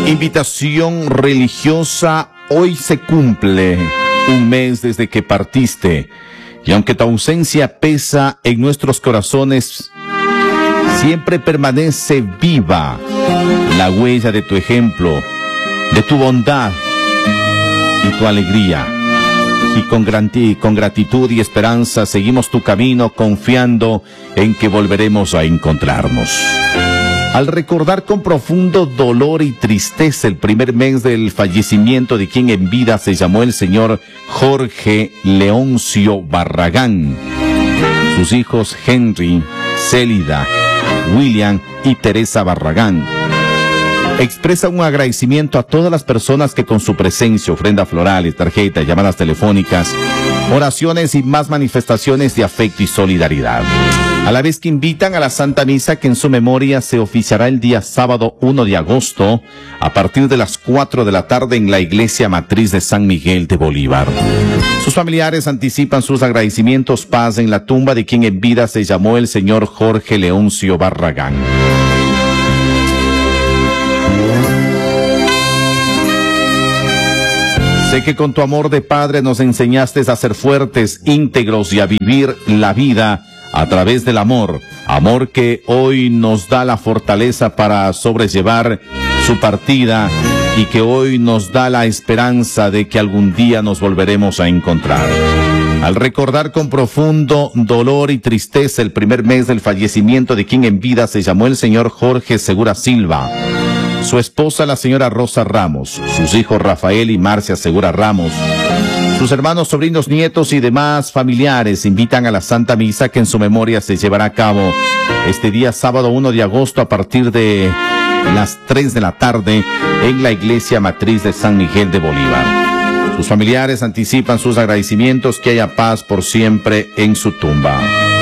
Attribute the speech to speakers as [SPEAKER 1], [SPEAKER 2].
[SPEAKER 1] Invitación religiosa, hoy se cumple un mes desde que partiste, y aunque tu ausencia pesa en nuestros corazones, siempre permanece viva la huella de tu ejemplo, de tu bondad y tu alegría. Y con gratitud y esperanza seguimos tu camino, confiando en que volveremos a encontrarnos. Al recordar con profundo dolor y tristeza el primer mes del fallecimiento de quien en vida se llamó el señor Jorge Leoncio Barragán, sus hijos Henry, Célida, William y Teresa Barragán, expresa un agradecimiento a todas las personas que con su presencia, ofrendas florales, tarjetas, llamadas telefónicas, oraciones y más manifestaciones de afecto y solidaridad. A la vez que invitan a la Santa Misa, que en su memoria se oficiará el día sábado 1 de agosto a partir de las 4 de la tarde en la Iglesia Matriz de San Miguel de Bolívar. Sus familiares anticipan sus agradecimientos, paz en la tumba de quien en vida se llamó el señor Jorge Leoncio Barragán. Sé que con tu amor de padre nos enseñaste a ser fuertes, íntegros y a vivir la vida a través del amor. Amor que hoy nos da la fortaleza para sobrellevar su partida y que hoy nos da la esperanza de que algún día nos volveremos a encontrar. Al recordar con profundo dolor y tristeza el primer mes del fallecimiento de quien en vida se llamó el señor Jorge Segura Silva, su esposa la señora Rosa Ramos, sus hijos Rafael y Marcia Segura Ramos, sus hermanos, sobrinos, nietos y demás familiares invitan a la Santa Misa, que en su memoria se llevará a cabo este día sábado 1 de agosto a partir de las 3 de la tarde en la Iglesia Matriz de San Miguel de Bolívar. Sus familiares anticipan sus agradecimientos, que haya paz por siempre en su tumba.